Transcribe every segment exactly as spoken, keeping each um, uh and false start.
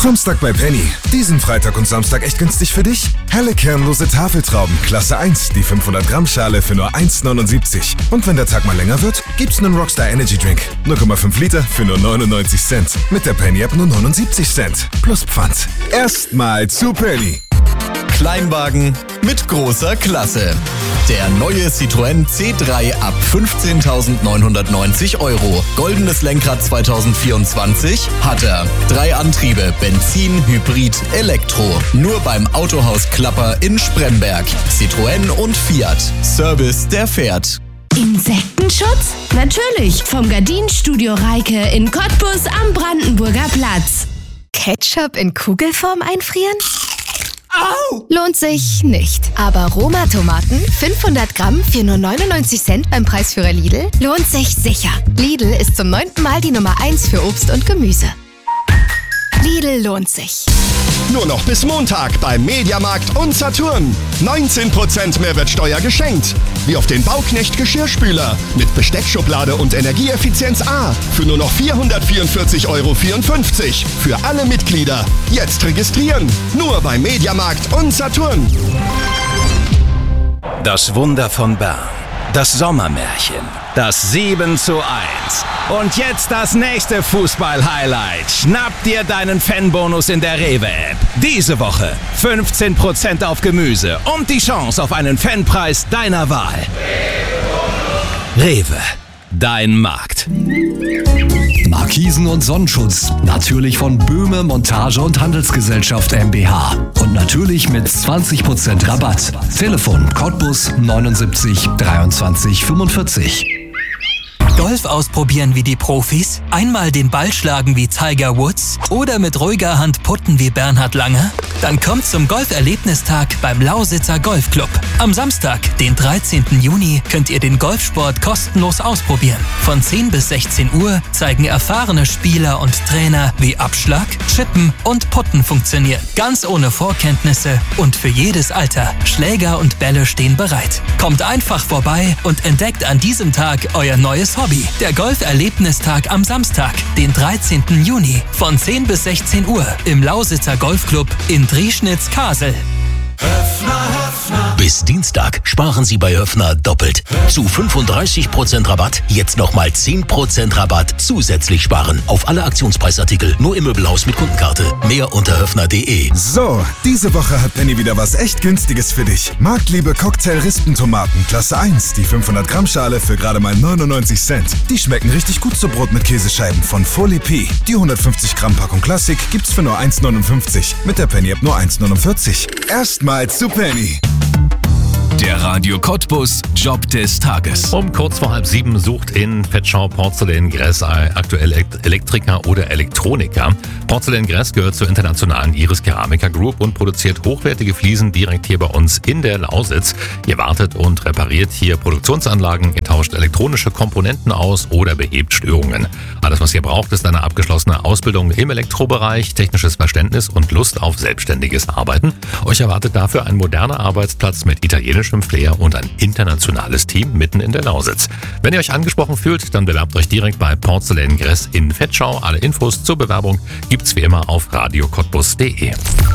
Samstag bei Penny. Diesen Freitag und Samstag echt günstig für dich? Helle kernlose Tafeltrauben, Klasse eins, die fünfhundert Gramm Schale für nur eins neunundsiebzig. Und wenn der Tag mal länger wird, gibt's einen Rockstar Energy Drink. null Komma fünf Liter für nur neunundneunzig Cent. Mit der Penny App nur neunundsiebzig Cent. Plus Pfand. Erstmal zu Penny. Kleinwagen mit großer Klasse. Der neue Citroën C drei ab fünfzehntausendneunhundertneunzig Euro. Goldenes Lenkrad zwanzig vierundzwanzig hat er. Drei Antriebe, Benzin, Hybrid, Elektro. Nur beim Autohaus Klapper in Spremberg. Citroën und Fiat. Service, der fährt. Insektenschutz? Natürlich. Vom Gardinenstudio Reike in Cottbus am Brandenburger Platz. Ketchup in Kugelform einfrieren? Au! Lohnt sich nicht. Aber Roma-Tomaten, fünfhundert Gramm für nur neunundneunzig Cent beim Preisführer Lidl, lohnt sich sicher. Lidl ist zum neunten Mal die Nummer eins für Obst und Gemüse. Lidl lohnt sich. Nur noch bis Montag beim Mediamarkt und Saturn. neunzehn Prozent Mehrwertsteuer geschenkt. Wie auf den Bauknecht Geschirrspüler mit Besteckschublade und Energieeffizienz A für nur noch vierhundertvierundvierzig Euro vierundfünfzig. Für alle Mitglieder. Jetzt registrieren. Nur beim Mediamarkt und Saturn. Das Wunder von Bern. Das Sommermärchen. Das sieben zu eins. Und jetzt das nächste Fußball-Highlight. Schnapp dir deinen Fanbonus in der Rewe-App. Diese Woche fünfzehn Prozent auf Gemüse und die Chance auf einen Fanpreis deiner Wahl. Rewe, dein Markt. Markisen und Sonnenschutz. Natürlich von Böhme Montage und Handelsgesellschaft GmbH. Und natürlich mit zwanzig Prozent Rabatt. Telefon Cottbus neunundsiebzig dreiundzwanzig fünfundvierzig. Golf ausprobieren wie die Profis? Einmal den Ball schlagen wie Tiger Woods? Oder mit ruhiger Hand putten wie Bernhard Langer? Dann kommt zum Golferlebnistag beim Lausitzer Golfclub. Am Samstag, den dreizehnten Juni, könnt ihr den Golfsport kostenlos ausprobieren. Von zehn bis sechzehn Uhr zeigen erfahrene Spieler und Trainer, wie Abschlag, Chippen und Putten funktionieren. Ganz ohne Vorkenntnisse und für jedes Alter. Schläger und Bälle stehen bereit. Kommt einfach vorbei und entdeckt an diesem Tag euer neues Hobby. Der Golferlebnistag am Samstag, den dreizehnten Juni, von zehn bis sechzehn Uhr im Lausitzer Golfclub in Drieschnitz-Kasel. Höffner, Höffner. Bis Dienstag sparen Sie bei Höffner doppelt. Zu fünfunddreißig Prozent Rabatt, jetzt nochmal zehn Prozent Rabatt zusätzlich sparen. Auf alle Aktionspreisartikel, nur im Möbelhaus mit Kundenkarte. Mehr unter höffner punkt de. So, diese Woche hat Penny wieder was echt Günstiges für dich. Marktliebe Cocktail-Rispentomaten, Klasse eins, die fünfhundert Gramm Schale für gerade mal neunundneunzig Cent. Die schmecken richtig gut zu Brot mit Käsescheiben von Folie P. Die hundertfünfzig Gramm Packung Klassik gibt's für nur eins neunundfünfzig. Mit der Penny App nur eins neunundvierzig. Erstmal zu Penny. Der Radio Cottbus Job des Tages. Um kurz vor halb sieben sucht in Petschau Porzellan Gress aktuell Elektriker oder Elektroniker. Porzellan Gress gehört zur internationalen Iris Keramica Group und produziert hochwertige Fliesen direkt hier bei uns in der Lausitz. Ihr wartet und repariert hier Produktionsanlagen, ihr tauscht elektronische Komponenten aus oder behebt Störungen. Alles, was ihr braucht, ist eine abgeschlossene Ausbildung im Elektrobereich, technisches Verständnis und Lust auf selbstständiges Arbeiten. Euch erwartet dafür ein moderner Arbeitsplatz mit italienischem Flair und ein internationales Team mitten in der Lausitz. Wenn ihr euch angesprochen fühlt, dann bewerbt euch direkt bei Porzellan Gress in Vetschau. Alle Infos zur Bewerbung gibt's wie immer auf radio cottbus punkt de.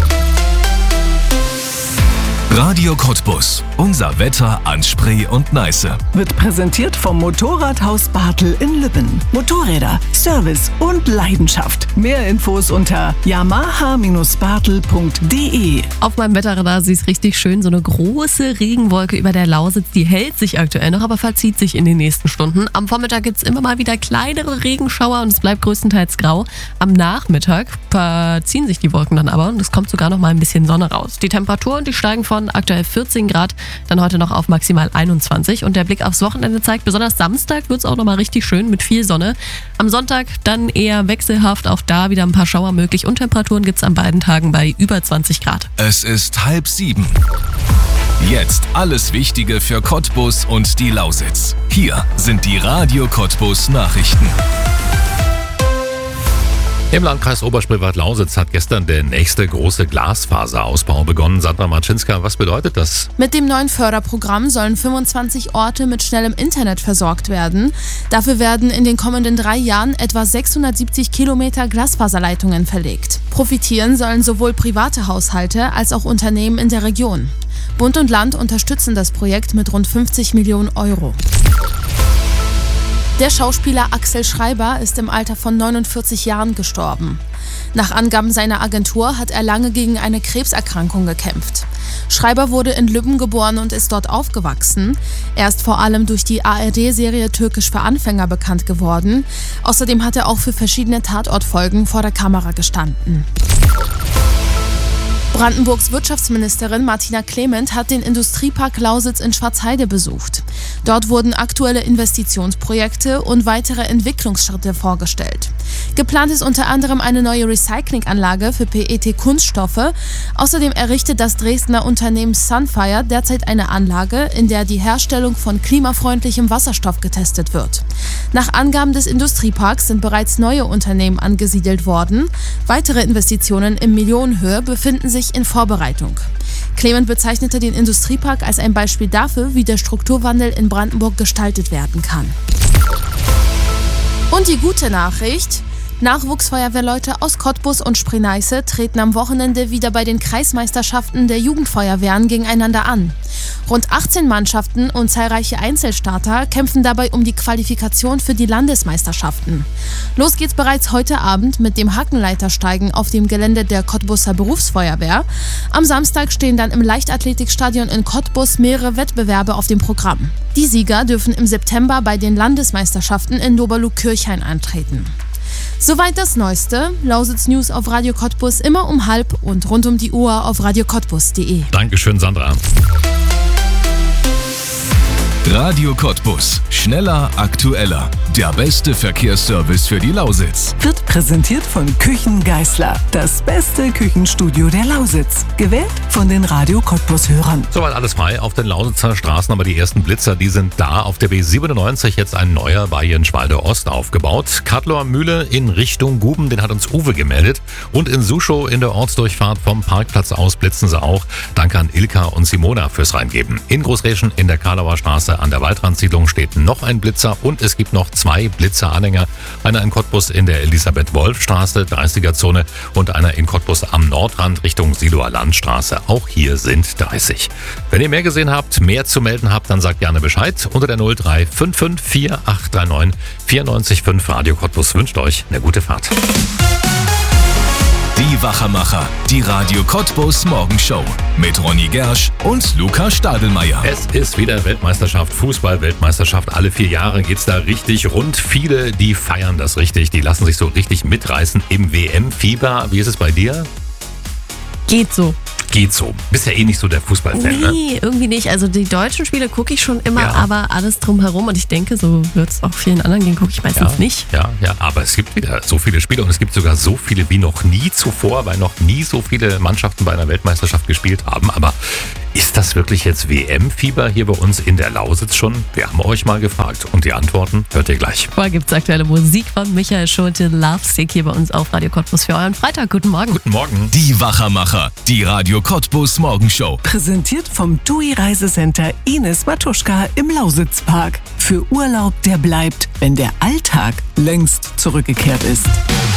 Radio Cottbus. Unser Wetter an Spree und Neiße. Wird präsentiert vom Motorradhaus Bartel in Lübben. Motorräder, Service und Leidenschaft. Mehr Infos unter yamaha Bindestrich bartel punkt de. Auf meinem Wetterradar sieht es richtig schön. So eine große Regenwolke über der Lausitz, die hält sich aktuell noch, aber verzieht sich in den nächsten Stunden. Am Vormittag gibt es immer mal wieder kleinere Regenschauer und es bleibt größtenteils grau. Am Nachmittag verziehen sich die Wolken dann aber und es kommt sogar noch mal ein bisschen Sonne raus. Die Temperaturen, die steigen von aktuell vierzehn Grad, dann heute noch auf maximal einundzwanzig. Und der Blick aufs Wochenende zeigt, besonders Samstag wird es auch nochmal richtig schön mit viel Sonne. Am Sonntag dann eher wechselhaft, auch da wieder ein paar Schauer möglich und Temperaturen gibt es an beiden Tagen bei über zwanzig Grad. Es ist halb sieben. Jetzt alles Wichtige für Cottbus und die Lausitz. Hier sind die Radio Cottbus Nachrichten. Im Landkreis Oberspreewald-Lausitz hat gestern der nächste große Glasfaserausbau begonnen. Sandra Marczynska, was bedeutet das? Mit dem neuen Förderprogramm sollen fünfundzwanzig Orte mit schnellem Internet versorgt werden. Dafür werden in den kommenden drei Jahren etwa sechshundertsiebzig Kilometer Glasfaserleitungen verlegt. Profitieren sollen sowohl private Haushalte als auch Unternehmen in der Region. Bund und Land unterstützen das Projekt mit rund fünfzig Millionen Euro. Der Schauspieler Axel Schreiber ist im Alter von neunundvierzig Jahren gestorben. Nach Angaben seiner Agentur hat er lange gegen eine Krebserkrankung gekämpft. Schreiber wurde in Lübben geboren und ist dort aufgewachsen. Er ist vor allem durch die A R D-Serie Türkisch für Anfänger bekannt geworden. Außerdem hat er auch für verschiedene Tatortfolgen vor der Kamera gestanden. Brandenburgs Wirtschaftsministerin Martina Clement hat den Industriepark Lausitz in Schwarzheide besucht. Dort wurden aktuelle Investitionsprojekte und weitere Entwicklungsschritte vorgestellt. Geplant ist unter anderem eine neue Recyclinganlage für P E T-Kunststoffe. Außerdem errichtet das Dresdner Unternehmen Sunfire derzeit eine Anlage, in der die Herstellung von klimafreundlichem Wasserstoff getestet wird. Nach Angaben des Industrieparks sind bereits neue Unternehmen angesiedelt worden. Weitere Investitionen in Millionenhöhe befinden sich in Vorbereitung. Clement bezeichnete den Industriepark als ein Beispiel dafür, wie der Strukturwandel in Brandenburg gestaltet werden kann. Und die gute Nachricht: Nachwuchsfeuerwehrleute aus Cottbus und Spree-Neiße treten am Wochenende wieder bei den Kreismeisterschaften der Jugendfeuerwehren gegeneinander an. Rund achtzehn Mannschaften und zahlreiche Einzelstarter kämpfen dabei um die Qualifikation für die Landesmeisterschaften. Los geht's bereits heute Abend mit dem Hackenleitersteigen auf dem Gelände der Cottbuser Berufsfeuerwehr. Am Samstag stehen dann im Leichtathletikstadion in Cottbus mehrere Wettbewerbe auf dem Programm. Die Sieger dürfen im September bei den Landesmeisterschaften in Doberlug-Kirchhain antreten. Soweit das Neueste. Lausitz News auf Radio Cottbus immer um halb und rund um die Uhr auf radio cottbus punkt de. Dankeschön, Sandra. Radio Cottbus. Schneller, aktueller. Der beste Verkehrsservice für die Lausitz. Wird präsentiert von Küchen Geisler. Das beste Küchenstudio der Lausitz. Gewählt von den Radio Cottbus-Hörern. Soweit alles frei auf den Lausitzer Straßen, aber die ersten Blitzer, die sind da. Auf der B siebenundneunzig jetzt ein neuer bei Jenschwalde Ost aufgebaut. Kadlower Mühle in Richtung Guben, den hat uns Uwe gemeldet. Und in Suschow in der Ortsdurchfahrt vom Parkplatz aus blitzen sie auch. Danke an Ilka und Simona fürs Reingeben. In Großreschen in der Kadlower Straße an der Waldrandsiedlung steht noch ein Blitzer und es gibt noch zwei Blitzeranhänger. Einer in Cottbus in der Elisabeth-Wolf-Straße, dreißiger-Zone und einer in Cottbus am Nordrand Richtung Siloer Landstraße. Auch hier sind dreißig. Wenn ihr mehr gesehen habt, mehr zu melden habt, dann sagt gerne Bescheid unter der null drei fünf fünf vier acht drei neun vier neun fünf. Radio Cottbus wünscht euch eine gute Fahrt. Die Wachermacher, die Radio Cottbus Morgenshow mit Ronny Gersch und Luca Stadelmeier. Es ist wieder Weltmeisterschaft, Fußball-Weltmeisterschaft. Alle vier Jahre geht's da richtig rund. Viele, die feiern das richtig, die lassen sich so richtig mitreißen im W M-Fieber. Wie ist es bei dir? Geht so. Geht so. Bist ja eh nicht so der Fußballfan, ne? Nee, irgendwie nicht. Also die deutschen Spiele gucke ich schon immer, Ja. aber alles drumherum. Und ich denke, so wird es auch vielen anderen gehen, gucke ich meistens Ja, nicht. ja, ja, aber es gibt wieder so viele Spiele und es gibt sogar so viele wie noch nie zuvor, weil noch nie so viele Mannschaften bei einer Weltmeisterschaft gespielt haben. Aber ist das wirklich jetzt W M-Fieber hier bei uns in der Lausitz schon? Wir haben euch mal gefragt und die Antworten hört ihr gleich. Vorher gibt es aktuelle Musik von Michael Schulte, Love Sick hier bei uns auf Radio Cottbus für euren Freitag. Guten Morgen. Guten Morgen. Die Wachermacher, die Radio Cottbus Morgenshow. Präsentiert vom T U I Reisecenter Ines Matuschka im Lausitzpark. Für Urlaub, der bleibt, wenn der Alltag längst zurückgekehrt ist.